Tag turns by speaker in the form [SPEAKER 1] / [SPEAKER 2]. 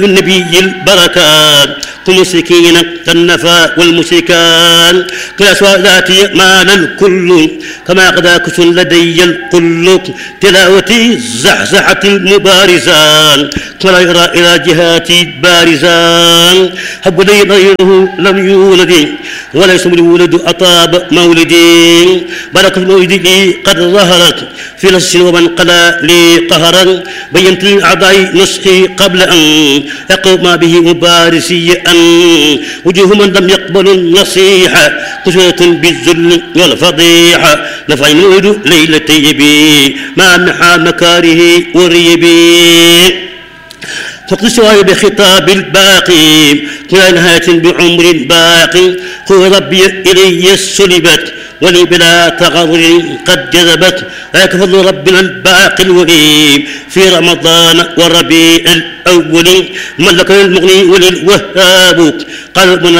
[SPEAKER 1] النبي البركات كمسكين كالنفا والمشركان كالأسواء ذاتي مال الكل كما قد كسن لدي القل تلاوتي زحزحة المبارزان ولا يرى إلى جهاتي بارزان حب لي غيره لم يولد وليس الولد أطاب مولدي بركة مولدي قد ظهرت في نص ومن قلى لي قهرا بينت للأعضاء نسخي قبل أن يقوم به مبارسي أن وجوه من لم يقبل النصيحة قسوة بالذل والفضيحة نفع المولد ليلتي بي مع محا مكاره وريبي فقد سواي بخطاب الباقي كل نهاية بعمر باقي قل ربي إلي سلبت ولي بلا تغرر قد جذبت ذاك فضل ربنا الباقي الوهيب في رمضان والربيع الأول ملك المغني وللوهاب قلبنا